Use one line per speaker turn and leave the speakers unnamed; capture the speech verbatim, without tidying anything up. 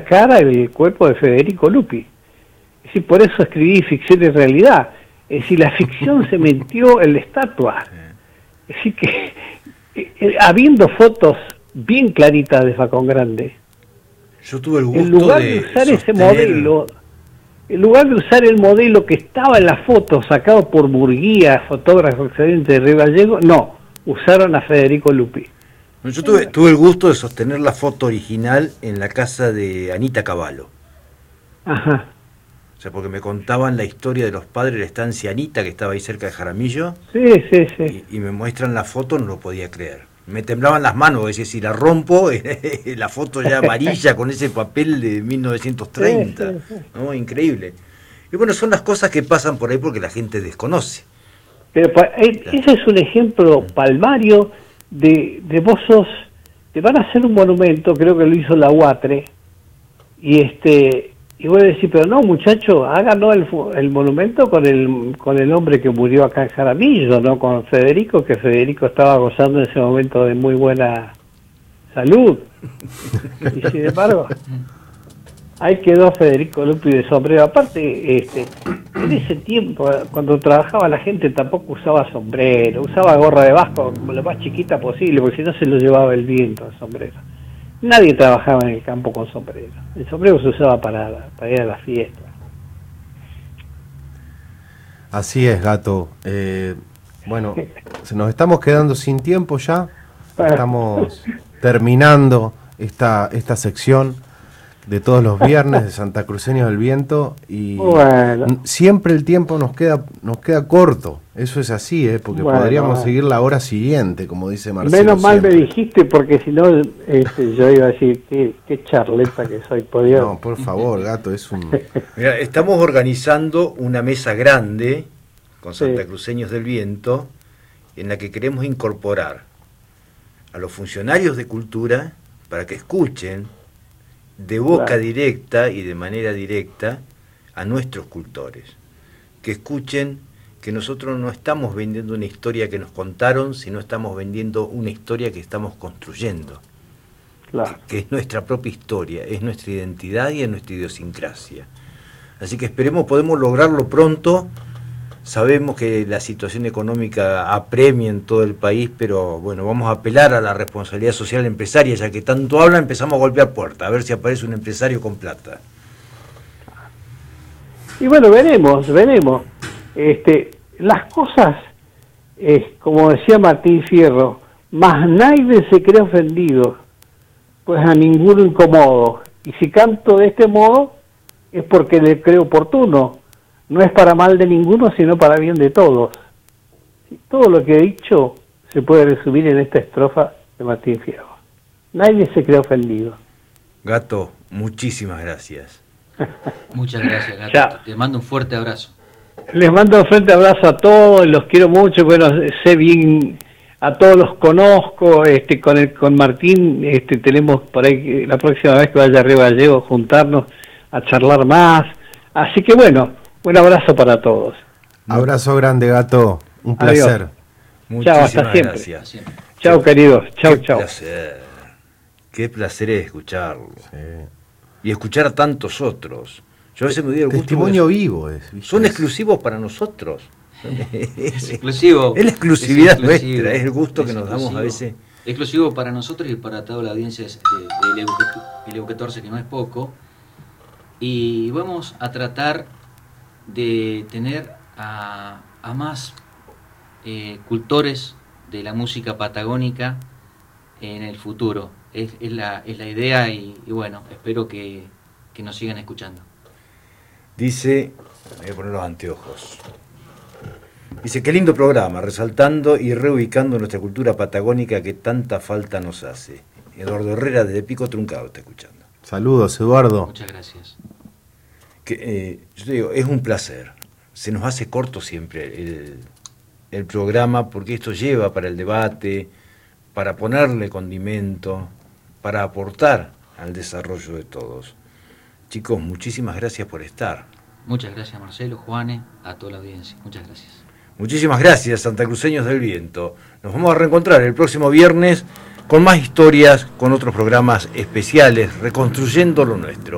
cara el cuerpo de Federico Lupi. Es decir, por eso escribí ficción y realidad. Es decir, la ficción se metió en la estatua. Es decir, que eh, habiendo fotos bien claritas de Facón Grande,
yo tuve el gusto
en lugar de,
de
usar
sostener...
ese modelo, en lugar de usar el modelo que estaba en la foto sacado por Murguía, fotógrafo excelente de Río Gallego, no, usaron a Federico Lupi.
Yo tuve, tuve el gusto de sostener la foto original en la casa de Anita Cavallo.
Ajá.
O sea, porque me contaban la historia de los padres de la estancia Anita, que estaba ahí cerca de Jaramillo.
Sí, sí, sí.
Y, y me muestran la foto, no lo podía creer. Me temblaban las manos, es decir, si la rompo, la foto ya amarilla con ese papel de mil novecientos treinta. Sí, sí, sí. ¿No? Increíble. Y bueno, son las cosas que pasan por ahí porque la gente desconoce.
Pero ese es un ejemplo palmario de, de vos sos, te van a hacer un monumento, creo que lo hizo la U A T R E, y este... Y voy a decir, pero no, muchacho, háganos el, el monumento con el con el hombre que murió acá en Jaramillo, no con Federico, que Federico estaba gozando en ese momento de muy buena salud. Y sin embargo, ahí quedó Federico Lupi de sombrero. Aparte, este, en ese tiempo, cuando trabajaba la gente tampoco usaba sombrero, usaba gorra de vasco lo más chiquita posible, porque si no se lo llevaba el viento el sombrero. Nadie trabajaba en el campo con sombrero. El sombrero se usaba para, para ir a las fiestas.
Así es, Gato. Eh, bueno, se nos estamos quedando sin tiempo ya. Estamos terminando esta, esta sección de todos los viernes de Santacruceños del Viento y bueno, siempre el tiempo nos queda nos queda corto. Eso es así, ¿eh? Porque bueno, podríamos bueno. seguir la hora siguiente, como dice Marcelo.
Menos mal
siempre.
Me dijiste, porque si no este, yo iba a decir qué, qué charleta que soy. Podía...
No, por favor, Gato, es un...
Mira, estamos organizando una mesa grande con Santacruceños sí. del Viento en la que queremos incorporar a los funcionarios de cultura para que escuchen de boca claro. directa y de manera directa a nuestros cultores, que escuchen que nosotros no estamos vendiendo una historia que nos contaron, sino estamos vendiendo una historia que estamos construyendo, claro. que, que es nuestra propia historia, es nuestra identidad y es nuestra idiosincrasia. Así que esperemos, podemos lograrlo pronto. Sabemos que la situación económica apremia en todo el país, pero bueno, vamos a apelar a la responsabilidad social empresaria, ya que tanto habla, empezamos a golpear puertas, a ver si aparece un empresario con plata.
Y bueno, veremos, veremos. Este, las cosas, eh, como decía Martín Fierro, más nadie se cree ofendido, pues a ninguno incomodo. Y si canto de este modo, es porque le creo oportuno. No es para mal de ninguno, sino para bien de todos. Todo lo que he dicho se puede resumir en esta estrofa de Martín Fierro. Nadie se cree ofendido.
Gato, muchísimas gracias.
Muchas gracias, Gato. Ya. Te mando un fuerte abrazo.
Les mando un fuerte abrazo a todos, los quiero mucho. Bueno, sé bien, a todos los conozco. Este, con el, con Martín este, tenemos por ahí la próxima vez que vaya a Río Gallego juntarnos a charlar más. Así que bueno. Un abrazo para todos.
Abrazo grande, Gato. Un placer.
Chao, hasta siempre.
Gracias.
Chao, queridos. Chao,
Qué
chao.
Placer. Qué placer es escucharlo. Sí. Y escuchar a tantos otros. Yo a veces me doy el gusto.
Testimonio vivo es. ¿Viste?
Son exclusivos para nosotros.
Es exclusivo.
Es la exclusividad
es
nuestra, es el gusto
es
que nos damos a veces.
Exclusivo para nosotros y para toda la audiencia de, de el E U catorce, que no es poco. Y vamos a tratar de tener a, a más eh, cultores de la música patagónica en el futuro. Es, es, la, es la idea y, y bueno, espero que, que nos sigan escuchando.
Dice, voy a poner los anteojos. Dice, qué lindo programa, resaltando y reubicando nuestra cultura patagónica que tanta falta nos hace. Eduardo Herrera desde Pico Truncado está escuchando.
Saludos, Eduardo.
Muchas gracias.
Que, eh, yo te digo, es un placer. Se nos hace corto siempre el, el programa porque esto lleva para el debate, para ponerle condimento, para aportar al desarrollo de todos. Chicos, muchísimas gracias por estar.
Muchas gracias, Marcelo, Juane, a toda la audiencia. Muchas gracias.
Muchísimas gracias, Santacruceños del Viento. Nos vamos a reencontrar el próximo viernes con más historias, con otros programas especiales, reconstruyendo lo nuestro.